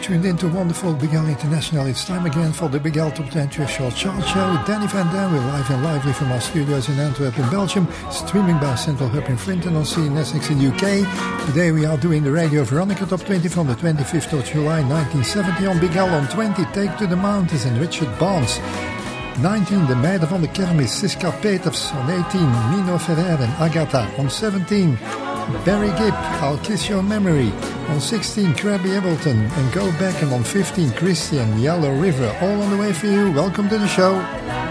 tuned in to wonderful Big L International. It's time again for the Big L Top 20 Short Chart Show. Danny Van Dam, we're live and lively from our studios in Antwerp in Belgium, streaming by Central Hub in Frinton on CNSX in UK. Today we are doing the Radio Veronica Top 20 from the 25th of July 1970 on Big L. On 20, Take to the Mountains and Richard Barnes. 19, De Meiden van de Kermis, Siska Peters. On 18, Nino Ferrer and Agatha. On 17, Barry Gibb, I'll Kiss Your Memory. On 16, Crabby Hamilton and Go Back. And on 15, Christian, Yellow River. All on the way for you. Welcome to the show.